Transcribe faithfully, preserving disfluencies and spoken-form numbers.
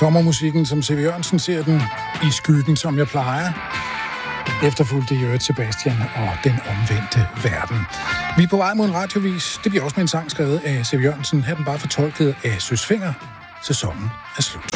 Sommermusikken, som C V Jørgensen ser den, I skyggen, som jeg plejer. Efterfulgte i øvrigt Sebastian og Den omvendte verden. Vi er på vej mod en radiovis. Det bliver også med en sang skrevet af C V Jørgensen. Her den bare fortolket af Søs Fenger. Sæsonen er slut.